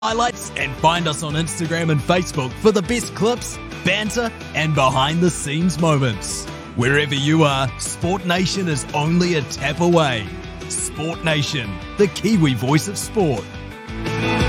highlights, and find us on Instagram and Facebook for the best clips, banter, and behind-the-scenes moments. Wherever you are, Sport Nation is only a tap away. Sport Nation, the Kiwi voice of sport.